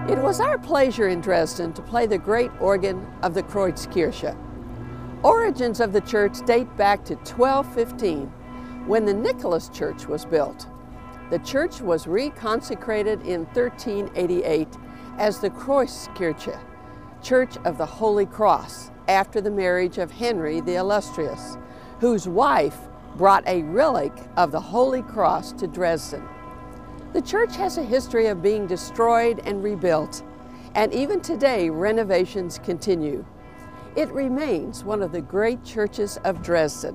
It was our pleasure in Dresden to play the great organ of the Kreuzkirche. Origins of the church date back to 1215, when the Nicholas Church was built. The church was reconsecrated in 1388 as the Kreuzkirche, Church of the Holy Cross, after the marriage of Henry the Illustrious, whose wife brought a relic of the Holy Cross to Dresden. The church has a history of being destroyed and rebuilt, and even today renovations continue. It remains one of the great churches of Dresden.